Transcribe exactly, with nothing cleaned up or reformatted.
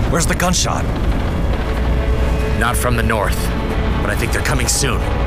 Where's the gunshot? Not from the north, but I think they're coming soon.